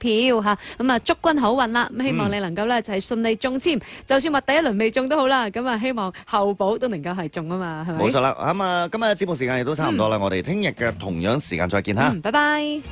票吓，咁啊祝君好運啦！咁希望你能夠咧就係順利中籤，就算話第一輪未中都好啦，咁啊希望後補都能夠係中啊嘛，係咪？ 冇錯啦，咁啊今日節目時間亦都差唔多啦，我哋聽日嘅同樣時間再見吓， 拜拜。